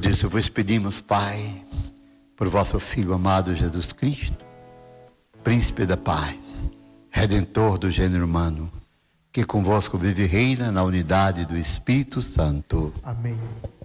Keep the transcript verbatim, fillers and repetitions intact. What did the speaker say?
Por isso vos pedimos, Pai, por vosso Filho amado Jesus Cristo, Príncipe da paz, Redentor do gênero humano, que convosco vive e reina na unidade do Espírito Santo. Amém.